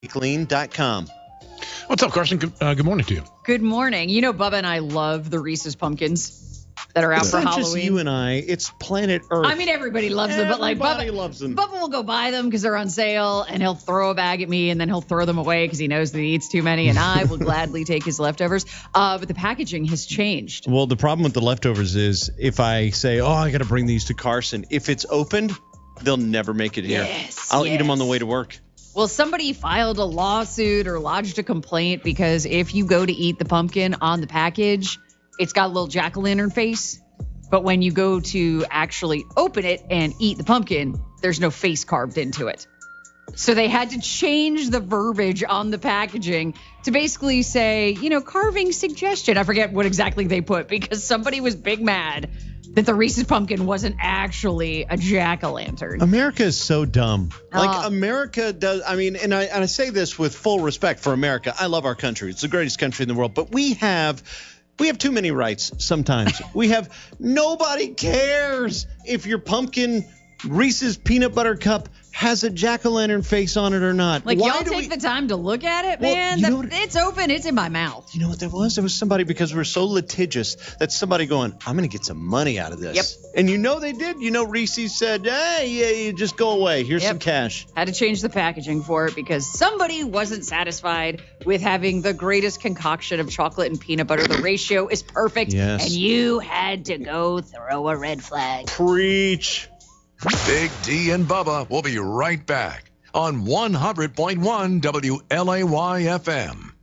Clean.com. What's up, Carson? Good morning to you. Good morning. You know, Bubba and I love the Reese's pumpkins that are out for not Halloween. Just you and I. It's planet Earth. I mean, everybody loves them, but like Everybody loves them. Bubba will go buy them because they're on sale, and he'll throw a bag at me, and then he'll throw them away because he knows that he eats too many, and I will gladly take his leftovers. But the packaging has changed. Well, the problem with the leftovers is if I say, I got to bring these to Carson, if it's opened, they'll never make it here. I'll eat them on the way to work. Well, somebody filed a lawsuit or lodged a complaint because if you go to eat the pumpkin on the package, it's got a little jack-o'-lantern face. But when you go to actually open it and eat the pumpkin, there's no face carved into it. So they had to change the verbiage on the packaging to basically say, carving suggestion. I forget what exactly they put because somebody was big mad that the Reese's pumpkin wasn't actually a jack-o'-lantern. America is so dumb. America does. I mean, and I say this with full respect for America. I love our country. It's the greatest country in the world. But we have too many rights sometimes. Nobody cares if your pumpkin Reese's peanut butter cup has a jack-o'-lantern face on it or not. Like, y'all take the time to look at it, man? It's open. It's in my mouth. You know what there was? There was somebody, because we're so litigious, that somebody going, I'm going to get some money out of this. Yep. And they did. Reese's said, hey, just go away. Here's some cash. Had to change the packaging for it because somebody wasn't satisfied with having the greatest concoction of chocolate and peanut butter. The ratio is perfect. Yes. And you had to go throw a red flag. Preach. Big D and Bubba will be right back on 100.1 WLAY FM.